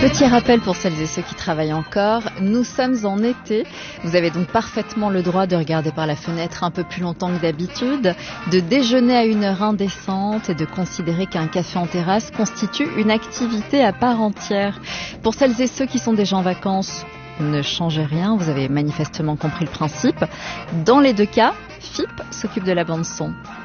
Petit rappel pour celles et ceux qui travaillent encore, nous sommes en été. Vous avez donc parfaitement le droit de regarder par la fenêtre un peu plus longtemps que d'habitude, de déjeuner à une heure indécente et de considérer qu'un café en terrasse constitue une activité à part entière. Pour celles et ceux qui sont déjà en vacances, ne changez rien, vous avez manifestement compris le principe. Dans les deux cas, FIP s'occupe de la bande son.